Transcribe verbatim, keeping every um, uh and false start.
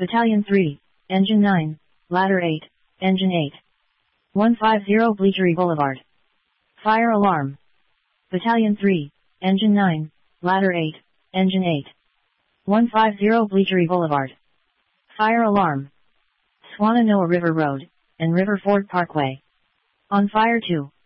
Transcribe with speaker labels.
Speaker 1: Battalion three, Engine nine, Ladder eight, Engine eight. one fifty Bleachery Boulevard. Fire alarm. Battalion three, Engine nine, Ladder eight, Engine eight. one fifty Bleachery Boulevard. Fire alarm. Swannanoa River Road, and River Ford Parkway. On fire two.